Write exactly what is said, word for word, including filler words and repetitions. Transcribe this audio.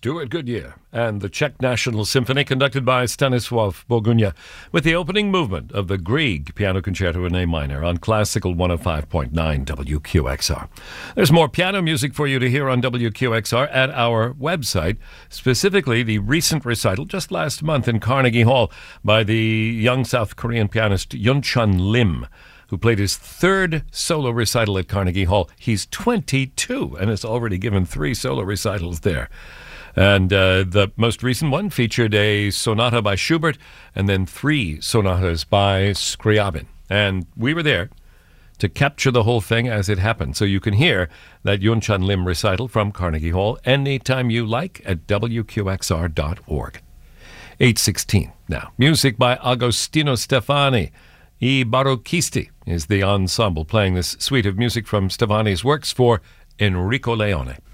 Stuart Goodyear and the Czech National Symphony, conducted by Stanisław Bogunia, with the opening movement of the Grieg Piano Concerto in A minor on Classical one oh five point nine W Q X R. There's more piano music for you to hear on W Q X R at our website, specifically the recent recital just last month in Carnegie Hall by the young South Korean pianist Yoon-Chun Lim, who played his third solo recital at Carnegie Hall. He's twenty-two and has already given three solo recitals there. And uh, the most recent one featured a sonata by Schubert and then three sonatas by Scriabin. And we were there to capture the whole thing as it happened. So you can hear that Yoon-Chun Lim recital from Carnegie Hall anytime you like at W Q X R dot org. eight sixteen now. Music by Agostino Stefani. I Barocchisti is the ensemble playing this suite of music from Stefani's works for Enrico Leone.